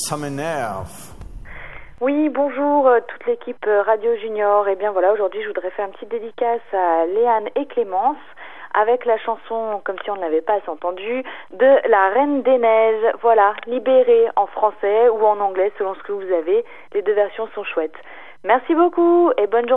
ça m'énerve. Oui, bonjour toute l'équipe Radio Junior. Et bien voilà, aujourd'hui je voudrais faire une petite dédicace à Léane et Clémence avec la chanson, comme si on ne l'avait pas entendu, de La Reine des Neiges. Voilà, Libérée en français ou en anglais selon ce que vous avez. Les deux versions sont chouettes. Merci beaucoup et bonne journée.